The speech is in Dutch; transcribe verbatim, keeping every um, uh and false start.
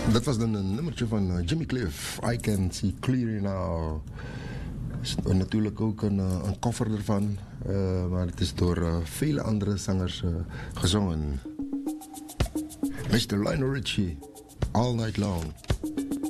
Dat was dan een nummertje van uh, Jimmy Cliff. I Can See Clearly Now. Is natuurlijk ook een, uh, een cover ervan. Uh, maar het is door uh, vele andere zangers uh, gezongen. mister Lionel Richie, All Night Long.